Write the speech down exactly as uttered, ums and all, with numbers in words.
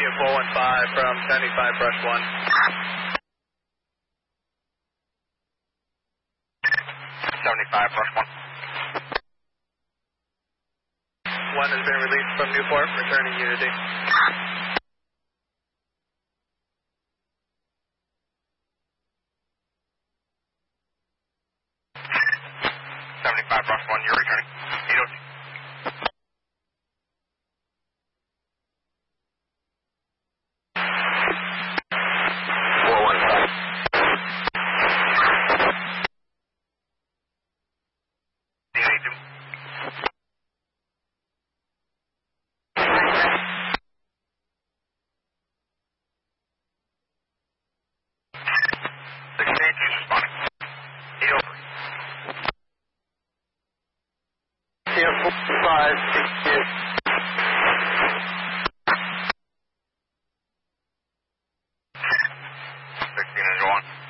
Unit four one five from seventy-five brush one. seventy-five brush one. One has been released from Newport, returning Unity. seventy-five brush one, you're returning. eight oh two. four one five. eight eighty-two. six eight, he's responding. eight oh three. five, six, eight. sixteen is go on.